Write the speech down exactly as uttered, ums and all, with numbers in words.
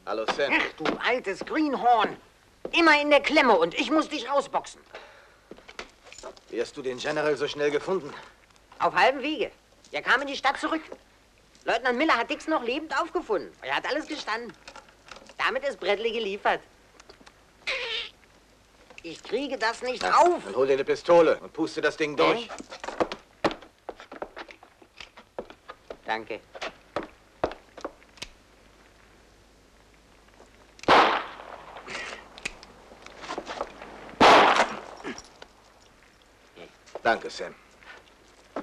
Hallo, Sam. Ach, du altes Greenhorn. Immer in der Klemme und ich muss dich rausboxen. Wie hast du den General so schnell gefunden? Auf halbem Wege. Er kam in die Stadt zurück. Leutnant Miller hat Dix noch lebend aufgefunden. Er hat alles gestanden. Damit ist Bradley geliefert. Ich kriege das nicht Na, auf. Dann hol dir eine Pistole und puste das Ding durch. Äh? Danke. Danke, Sam.